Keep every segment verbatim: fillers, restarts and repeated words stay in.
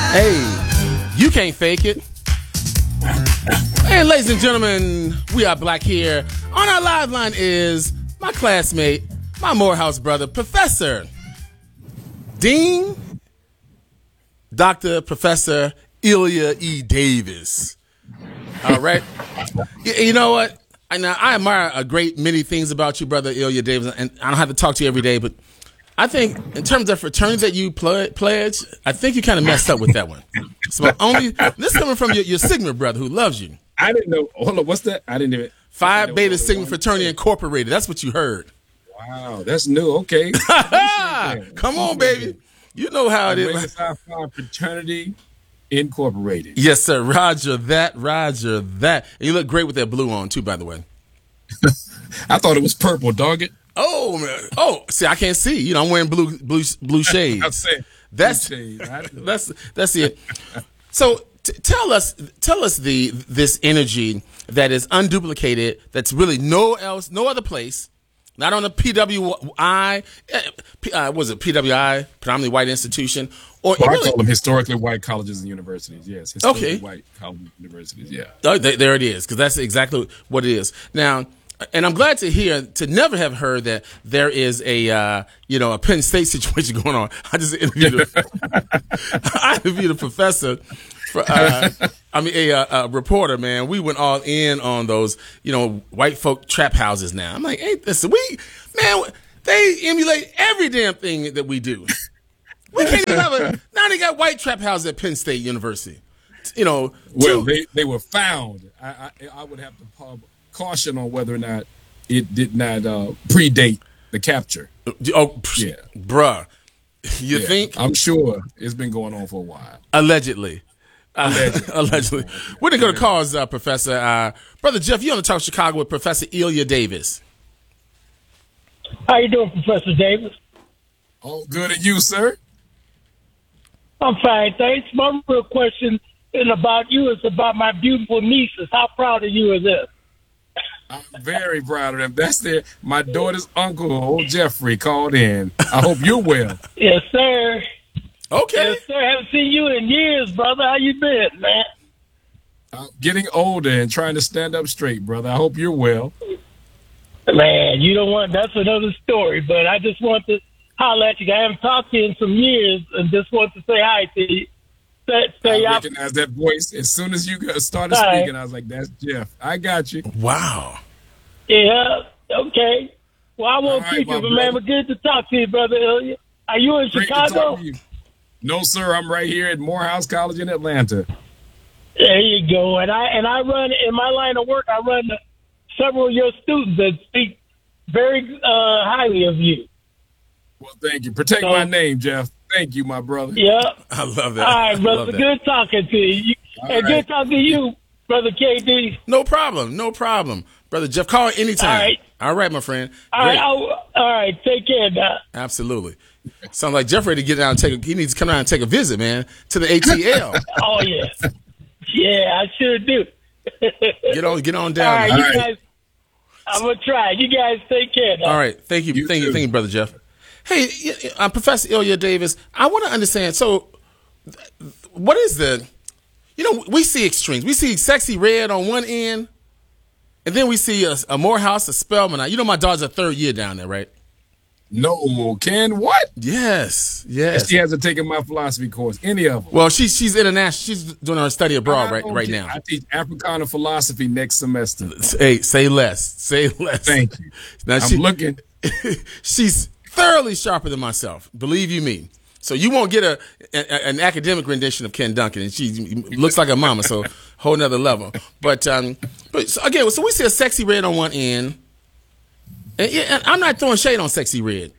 Hey, you can't fake it. And ladies and gentlemen, we are Black here. On our live line is my classmate, my Morehouse brother, Professor Dean, Doctor Professor Ilya E. Davis. All right. you, you know what? I, now, I admire a great many things about you, brother Ilya Davis, and I don't have to talk to you every day, but I think in terms of fraternity that you ple- pledge, I think you kind of messed up with that one. So only this coming from your, your Sigma brother who loves you. I didn't know. Hold on, what's that? I didn't even. Phi Beta Sigma Fraternity Incorporated. That's what you heard. Wow, that's new. Okay. Come on, baby. You know how it is. Phi Fraternity Incorporated. Yes, sir. Roger that. Roger that. And you look great with that blue on too, by the way. I thought it was purple, dog it. Oh man! Oh, see, I can't see. You know, I'm wearing blue, blue, blue shades. I'm saying that's blue shades. that's that's it. So, t- tell us, tell us the this energy that is unduplicated. That's really no else, no other place. Not on a P W I. Uh, was it P W I? Predominantly white institution, or well, really, I call them historically white colleges and universities. Yes, historically okay. white colleges and universities. Yeah. Oh, th- there it is, because that's exactly what it is. Now. And I'm glad to hear, to never have heard that there is a, uh, you know, a Penn State situation going on. I just interviewed a, I interviewed a professor, for, uh, I mean, a, a, a reporter, man. We went all in on those, you know, white folk trap houses now. I'm like, hey, listen, we, man, they emulate every damn thing that we do. We can't even have a, now they got white trap houses at Penn State University. You know. Well, two, they, they were found. I, I, I would have to pub. Caution on whether or not it did not uh, predate the capture. Oh, yeah, bruh. You yeah, think? I'm sure it's been going on for a while. Allegedly. Allegedly. Uh, allegedly. We're going to cause, uh, Professor. Uh, Brother Jeff, you on the Talk Chicago with Professor Ilya Davis. How you doing, Professor Davis? All good, and you, sir? I'm fine, thanks. My real question is about you. It's about my beautiful nieces. How proud of you is this? I'm very proud of them. That's their my daughter's uncle, old Jeffrey, called in. I hope you're well. Yes, sir. Okay. Yes, sir. Haven't seen you in years, brother. How you been, man? I'm getting older and trying to stand up straight, brother. I hope you're well. Man, you don't want, that's another story, but I just want to holler at you. I haven't talked to you in some years and just want to say hi to you. Say, say I recognize that voice. As soon as you started hi. speaking, I was like, that's Jeff. I got you. Wow. Yeah, okay. Well, I won't right, keep my you, but brother. man, but good to talk to you, brother Ilya. Are you in Great to talk Chicago? to you. No, sir. I'm right here at Morehouse College in Atlanta. There you go. And I and I run in my line of work. I run several of your students that speak very uh, highly of you. Well, thank you. Protect So, my name, Jeff. Thank you, my brother. Yeah. I love that. All right, I brother. love that. Good talking to you. you All and right. good talking to you, brother K D. No problem. No problem. Brother Jeff, call anytime. All right. All right, my friend. All right. Great. I'll, all right. Take care now. Absolutely. Sounds like Jeff ready to get down and take a, he needs to come down and take a visit, man, to the A T L. Oh, yeah. Yeah, I sure do. Get on, get on All down. right, man. you right. guys. I'm going to try. You guys take care now. All right. Thank you. You thank you. too. Thank you, Brother Jeff. Hey, uh, Professor Ilya Davis, I want to understand. So, what is the, you know, we see extremes. We see Sexy Red on one end, and then we see a, a Morehouse, a Spelman. You know, my daughter's a third year down there, right? No, Ken, what? Yes. Yes. She hasn't taken my philosophy course, any of them. Well, she's she's international. She's doing her study abroad I right don't right care. now. I teach Africana philosophy next semester. Hey, say less. Say less. Thank you. Now I'm she, looking. she's thoroughly sharper than myself. Believe you me. So you won't get a, a an academic rendition of Ken Duncan, and she looks like a mama. So whole nother level. But um, but so again, so we see a Sexy Red on one end, and, yeah, and I'm not throwing shade on Sexy Red.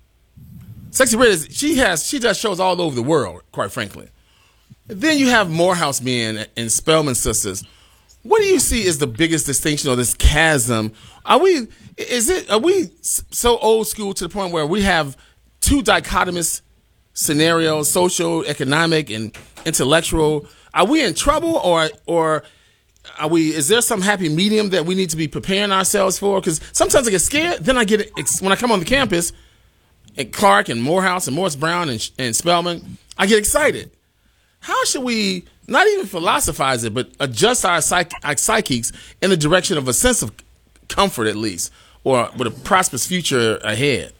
Sexy Red is she has she does shows all over the world, quite frankly. And then you have Morehouse men and Spelman sisters. What do you see as the biggest distinction or this chasm? Are we is it are we so old school to the point where we have two dichotomous scenarios, social, economic, and intellectual? Are we in trouble, or or are we? Is there some happy medium that we need to be preparing ourselves for? Because sometimes I get scared. Then I get when I come on the campus, and Clark and Morehouse and Morris Brown and, and Spelman, I get excited. how should we not even philosophize it, but adjust our, psych- our psychics in the direction of a sense of comfort, at least, or with a prosperous future ahead?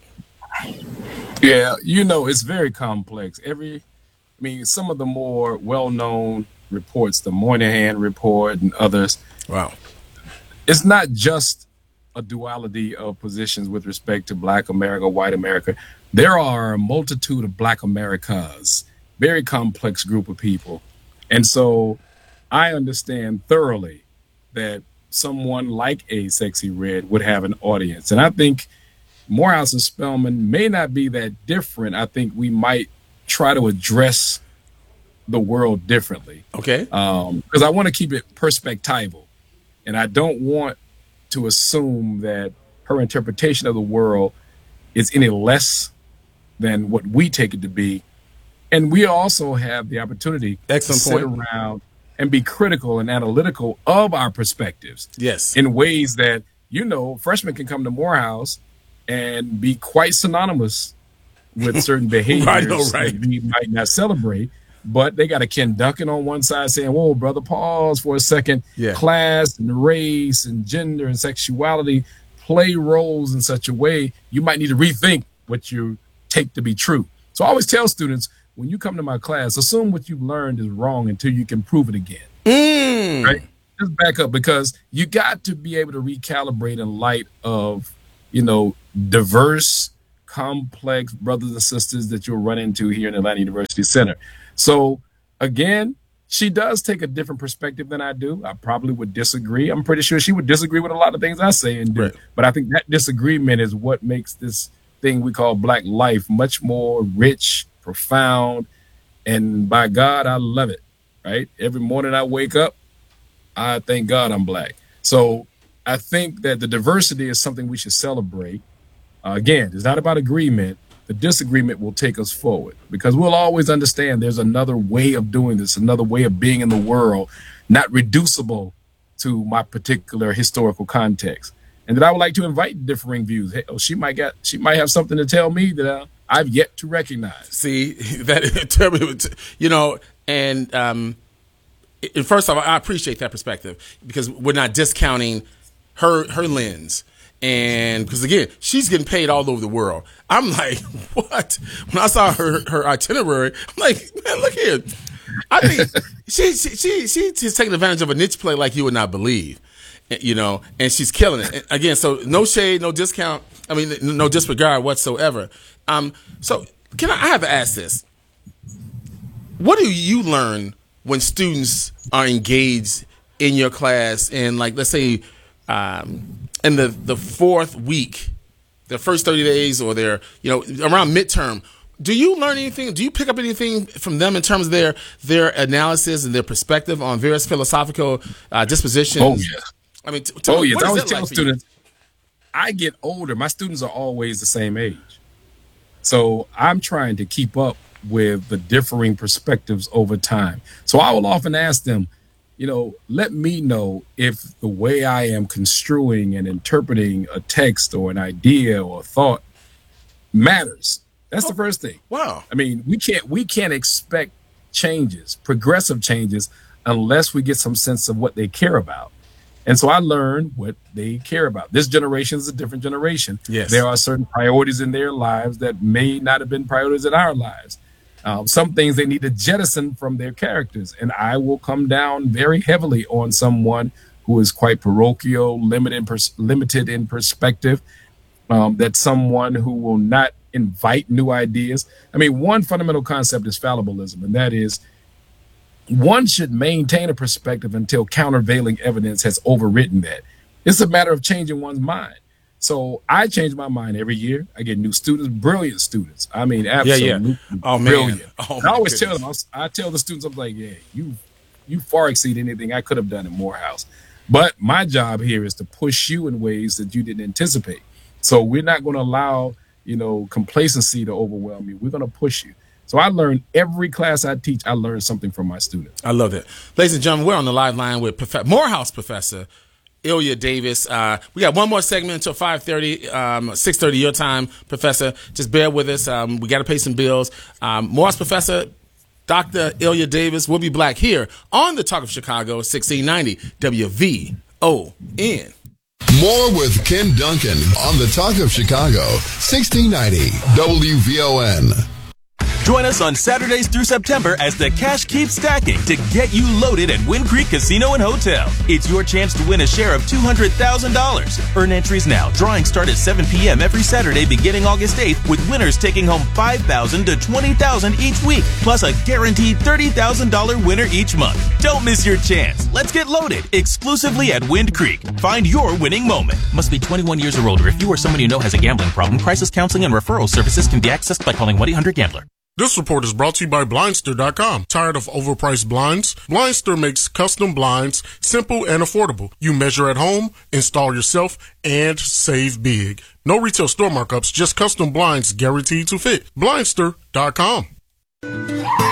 Yeah, you know, it's very complex. Every, I mean, some of the more well-known reports, the Moynihan Report and others. Wow. It's not just a duality of positions with respect to Black America, white America. There are a multitude of Black Americas, very complex group of people. And so I understand thoroughly that someone like a Sexy Red would have an audience. And I think Morehouse and Spelman may not be that different. I think we might try to address the world differently. Okay. Um, because I want to keep it perspectival. And I don't want to assume that her interpretation of the world is any less than what we take it to be. And we also have the opportunity Excellent to sit point. around and be critical and analytical of our perspectives. Yes. In ways that, you know, freshmen can come to Morehouse and be quite synonymous with certain behaviors I know, right. that we might not celebrate. But they got a Ken Duncan on one side saying, whoa, brother, pause for a second. Yeah. Class and race and gender and sexuality play roles in such a way you might need to rethink what you take to be true. So I always tell students, when you come to my class, assume what you've learned is wrong until you can prove it again. Mm. Right? Just back up, because you got to be able to recalibrate in light of, you know, diverse, complex brothers and sisters that you'll run into here in Atlanta University Center. So again, she does take a different perspective than I do. I probably would disagree. I'm pretty sure she would disagree with a lot of things I say and do. Right. But I think that disagreement is what makes this thing we call Black life much more rich, profound, and by God, I love it, right? Every morning I wake up, I thank God I'm Black. So I think that the diversity is something we should celebrate. Uh, again, it's not about agreement. The disagreement will take us forward, because we'll always understand there's another way of doing this, another way of being in the world, not reducible to my particular historical context. And that I would like to invite differing views. Hey, oh, she might get, she might have something to tell me that uh, I've yet to recognize. See, that, you know, and um, and first off, I appreciate that perspective, because we're not discounting her her lens. And because, again, she's getting paid all over the world. I'm like, what? When I saw her her itinerary, I'm like, man, look here. I think she, she, she, she's taking advantage of a niche play like you would not believe, you know, and she's killing it. And again, so no shade, no discount. I mean, no disregard whatsoever. Um, so can I, I have to ask this. What do you learn when students are engaged in your class and, like, let's say, um, in the, the fourth week, the first thirty days, or their, you know, around midterm, do you learn anything? Do you pick up anything from them in terms of their their analysis and their perspective on various philosophical uh, dispositions? Oh, yeah. I mean, t- t- oh, yes. what I is always it tell like for you? students, I get older. My students are always the same age. So I'm trying to keep up with the differing perspectives over time. So I will often ask them, you know, let me know if the way I am construing and interpreting a text or an idea or a thought matters. That's the first thing. Wow. I mean, we can't we can't expect changes, progressive changes, unless we get some sense of what they care about. And so I learned what they care about. This generation is a different generation. Yes. There are certain priorities in their lives that may not have been priorities in our lives. Um, some things they need to jettison from their characters. And I will come down very heavily on someone who is quite parochial, limited in, pers- limited in perspective. Um, that's someone who will not invite new ideas. I mean, one fundamental concept is fallibilism, and that is one should maintain a perspective until countervailing evidence has overwritten that. It's a matter of changing one's mind. So I change my mind every year. I get new students, brilliant students. I mean, absolutely Yeah, yeah. Oh, man. brilliant. Oh, And I my always tell goodness. them, I, I tell the students, I'm like, yeah, you you far exceed anything I could have done in Morehouse. But my job here is to push you in ways that you didn't anticipate. So we're not going to allow, you know, complacency to overwhelm you. We're going to push you. So I learn every class I teach, I learn something from my students. I love that. Ladies and gentlemen, we're on the live line with Prof- Morehouse professor Ilya Davis. Uh, we got one more segment until five thirty, um, six thirty your time, Professor. Just bear with us. Um, we got to pay some bills. Um, Morehouse professor, Doctor Ilya Davis will be back here on the Talk of Chicago, sixteen ninety W V O N. More with Ken Duncan on the Talk of Chicago, sixteen ninety W V O N. Join us on Saturdays through September as the cash keeps stacking to get you loaded at Wind Creek Casino and Hotel. It's your chance to win a share of two hundred thousand dollars. Earn entries now. Drawings start at seven p.m. every Saturday beginning August eighth, with winners taking home five thousand dollars to twenty thousand dollars each week, plus a guaranteed thirty thousand dollars winner each month. Don't miss your chance. Let's get loaded exclusively at Wind Creek. Find your winning moment. Must be twenty-one years or older. If you or someone you know has a gambling problem, crisis counseling and referral services can be accessed by calling one eight hundred gambler. This report is brought to you by Blindster dot com. Tired of overpriced blinds? Blindster makes custom blinds simple and affordable. You measure at home, install yourself, and save big. No retail store markups, just custom blinds guaranteed to fit. Blindster dot com. W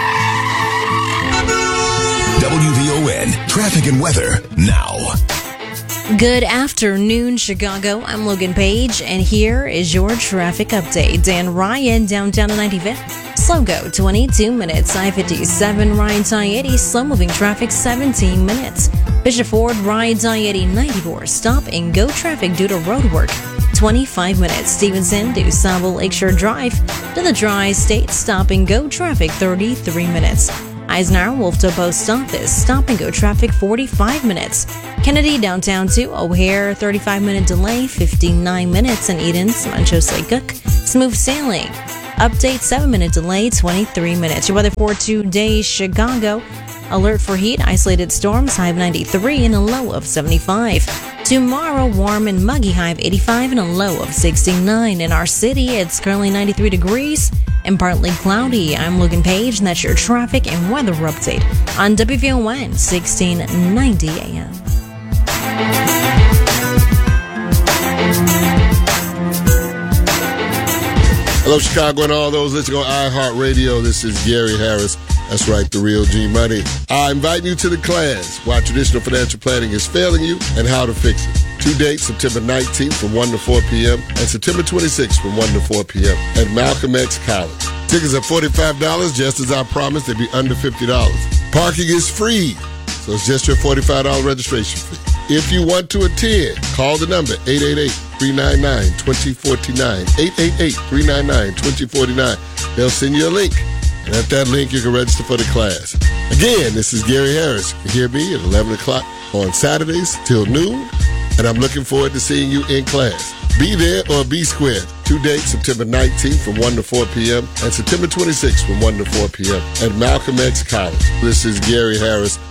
V O N Traffic and Weather now. Good afternoon, Chicago. I'm Logan Page, and here is your traffic update. Dan Ryan, downtown to ninety-fifth. Slow go, twenty-two minutes. I fifty-seven, Ryan's I eighty. Slow-moving traffic, seventeen minutes. Bishop Ford, Ryan's I eighty, ninety-four. Stop and go traffic due to road work, twenty-five minutes. Stevenson to Sable Lakeshore Drive to the Tri-State. Stop and go traffic, thirty-three minutes. Eisenhower Wolftown Post Office, stop and go traffic, forty-five minutes. Kennedy downtown to O'Hare, thirty-five minute delay, fifty-nine minutes. And Eden's Manchos Cook, smooth sailing. Update, seven minute delay, twenty-three minutes. Your weather for today, Chicago. Alert for heat, isolated storms, high of ninety-three and a low of seventy-five. Tomorrow, warm and muggy, high of eighty-five and a low of sixty-nine. In our city, it's currently ninety-three degrees and partly cloudy. I'm Logan Page, and that's your traffic and weather update on W V O N sixteen ninety A M. Hello, Chicago, and all those listening on iHeartRadio. This is Gary Harris. That's right, the real G Money. I invite you to the class, Why Traditional Financial Planning is Failing You and How to Fix It. Two dates, September nineteenth from one to four p.m. and September twenty-sixth from one to four p.m. at Malcolm X College. Tickets are forty-five dollars, just as I promised, they'd be under fifty dollars. Parking is free, so it's just your forty-five dollars registration fee. If you want to attend, call the number eight eight eight, three nine nine, two zero four nine, eight eight eight, three nine nine, two zero four nine. They'll send you a link, and at that link, you can register for the class. Again, this is Gary Harris. You hear me at eleven o'clock on Saturdays till noon, and I'm looking forward to seeing you in class. Be there or be square. Two dates, September nineteenth from one to four p.m. and September twenty-sixth from one to four p.m. at Malcolm X College. This is Gary Harris.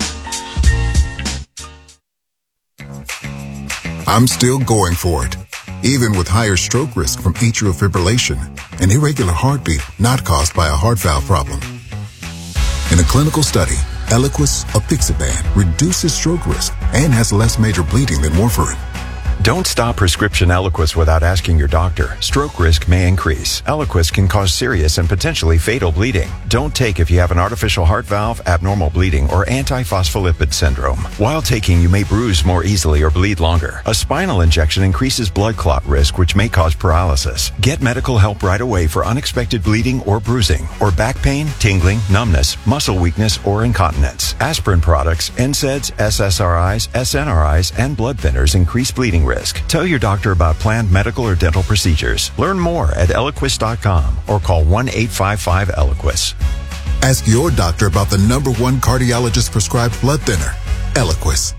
I'm still going for it, even with higher stroke risk from atrial fibrillation, an irregular heartbeat not caused by a heart valve problem. In a clinical study, Eliquis apixaban reduces stroke risk and has less major bleeding than warfarin. Don't stop prescription Eliquis without asking your doctor. Stroke risk may increase. Eliquis can cause serious and potentially fatal bleeding. Don't take if you have an artificial heart valve, abnormal bleeding, or antiphospholipid syndrome. While taking, you may bruise more easily or bleed longer. A spinal injection increases blood clot risk, which may cause paralysis. Get medical help right away for unexpected bleeding or bruising, or back pain, tingling, numbness, muscle weakness, or incontinence. Aspirin products, N SAIDs, S S R Is, S N R Is, and blood thinners increase bleeding risk. Tell your doctor about planned medical or dental procedures. Learn more at Eliquis dot com or call one eight five five Eliquis. Ask your doctor about the number one cardiologist prescribed blood thinner, Eliquis.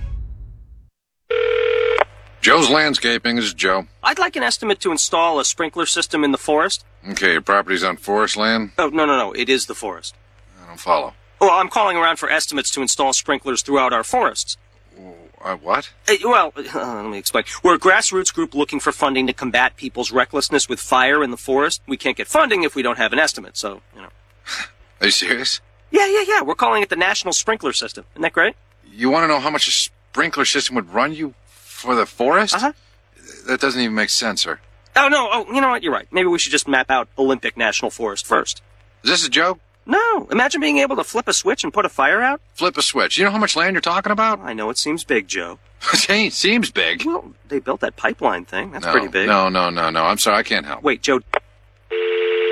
Joe's Landscaping. This is Joe. I'd like an estimate to install a sprinkler system in the forest. Okay, your property's on forest land? Oh, no, no, no. It is the forest. I don't follow. Well, I'm calling around for estimates to install sprinklers throughout our forests. Uh, what? Uh, well, uh, let me explain. We're a grassroots group looking for funding to combat people's recklessness with fire in the forest. We can't get funding if we don't have an estimate, so, you know. Are you serious? Yeah, yeah, yeah. We're calling it the National Sprinkler System. Isn't that great? You want to know how much a sprinkler system would run you for the forest? Uh-huh. That doesn't even make sense, sir. Oh, no. Oh, you know what? You're right. Maybe we should just map out Olympic National Forest first. Is this a joke? No. Imagine being able to flip a switch and put a fire out. Flip a switch. You know how much land you're talking about? I know it seems big, Joe. It seems big. Well, they built that pipeline thing. That's no, pretty big. No, no, no, no. I'm sorry. I can't help. Wait, Joe.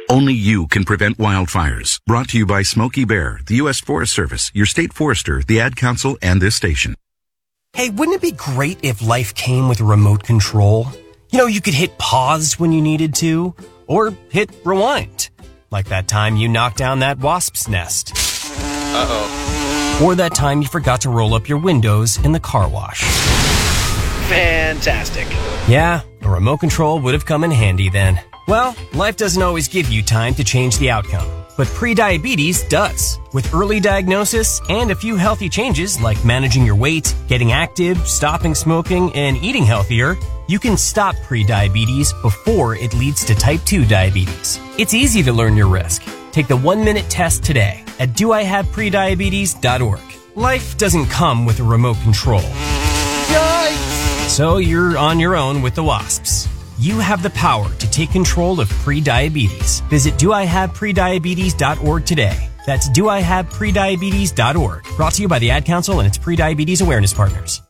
Only you can prevent wildfires. Brought to you by Smokey Bear, the U S Forest Service, your state forester, the Ad Council, and this station. Hey, wouldn't it be great if life came with a remote control? You know, you could hit pause when you needed to, or hit rewind. Like that time you knocked down that wasp's nest. Uh-oh. Or that time you forgot to roll up your windows in the car wash. Fantastic. Yeah, a remote control would have come in handy then. Well, life doesn't always give you time to change the outcome, but prediabetes does. With early diagnosis and a few healthy changes like managing your weight, getting active, stopping smoking, and eating healthier, you can stop prediabetes before it leads to type two diabetes. It's easy to learn your risk. Take the one-minute test today at do I have prediabetes dot org. Life doesn't come with a remote control. Yikes! So you're on your own with the wasps. You have the power to take control of prediabetes. Visit do I have prediabetes dot org today. That's do I have prediabetes dot org. Brought to you by the Ad Council and its prediabetes awareness partners.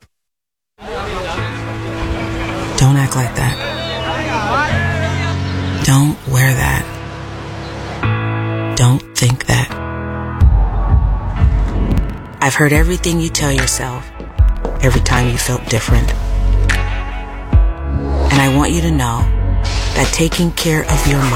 Don't act like that. Don't wear that. Don't think that. I've heard everything you tell yourself every time you felt different. And I want you to know that taking care of your